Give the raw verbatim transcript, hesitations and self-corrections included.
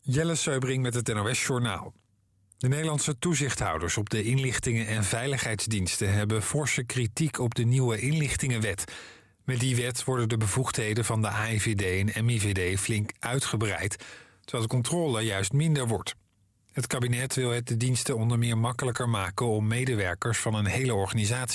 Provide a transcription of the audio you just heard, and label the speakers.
Speaker 1: Jelle Seubring met het N O S-journaal. De Nederlandse toezichthouders op de inlichtingen- en veiligheidsdiensten hebben forse kritiek op de nieuwe inlichtingenwet. Met die wet worden de bevoegdheden van de A I V D en M I V D flink uitgebreid, terwijl de controle juist minder wordt. Het kabinet wil het de diensten onder meer makkelijker maken om medewerkers van een hele organisatie